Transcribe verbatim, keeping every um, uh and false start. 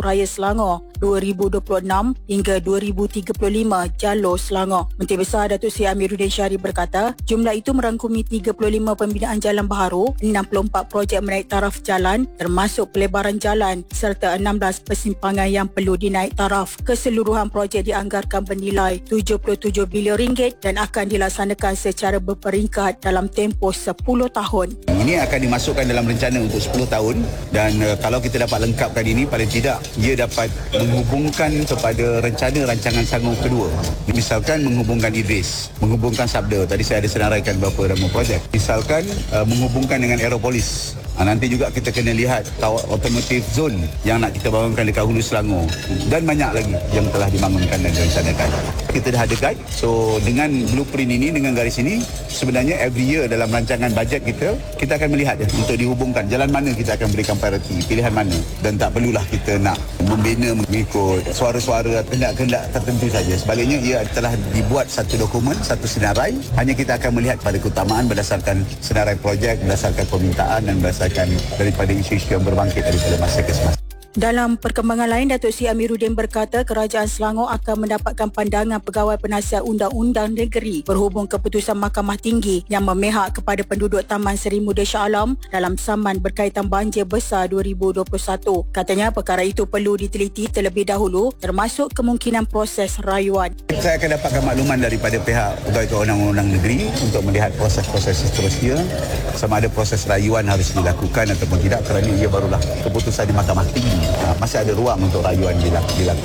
Raya Selangor dua ribu dua puluh enam hingga dua ribu tiga puluh lima jalur Selangor. Menteri Besar Datuk Seri Amiruddin Syarif berkata, jumlah itu merangkumi tiga puluh lima pembinaan jalan baharu, enam puluh empat projek menaik taraf jalan termasuk pelebaran jalan serta enam belas persimpangan yang perlu dinaik taraf. Keseluruhan projek dianggarkan bernilai tujuh puluh tujuh bilion ringgit dan akan dilaksanakan secara berperingkat dalam tempoh sepuluh tahun. Ini akan dimasukkan dalam rencana untuk sepuluh tahun dan uh, kalau kita dapat lengkapkan ini, paling tidak ia dapat menghubungkan kepada rencana rancangan Selangor kedua. Misalkan menghubungkan Idris, menghubungkan Sabda. Tadi saya ada senaraikan beberapa nama projek. Misalkan uh, menghubungkan dengan Aeropolis. Ha, nanti juga kita kena lihat automotive zone yang nak kita bangunkan dekat Hulu Selangor dan banyak lagi yang telah dibangunkan dan direncanakan. Kita dah ada guide. So dengan blueprint ini, dengan garis ini, sebenarnya every year dalam rancangan bajet kita, kita akan melihat ya, untuk dihubungkan jalan mana kita akan berikan prioriti, pilihan mana, dan tak perlulah kita nak membina mengikut suara-suara kehendak-kehendak tertentu saja. Sebaliknya ia telah dibuat satu dokumen, satu senarai. Hanya kita akan melihat pada keutamaan berdasarkan senarai projek, berdasarkan permintaan dan berdasarkan daripada isu-isu yang berbangkit daripada masa ke semasa. Dalam perkembangan lain, Datuk Seri Amiruddin berkata Kerajaan Selangor akan mendapatkan pandangan Pegawai Penasihat Undang-Undang Negeri berhubung keputusan Mahkamah Tinggi yang memihak kepada penduduk Taman Seri Muda Shah Alam dalam saman berkaitan banjir besar dua ribu dua puluh satu. Katanya perkara itu perlu diteliti terlebih dahulu termasuk kemungkinan proses rayuan. Saya akan dapatkan makluman daripada pihak Pegawai Undang-Undang Negeri untuk melihat proses-proses seterusnya, sama ada proses rayuan harus dilakukan ataupun tidak, kerana ia barulah keputusan di Mahkamah Tinggi. Masih ada ruang untuk rayuan dilakukan.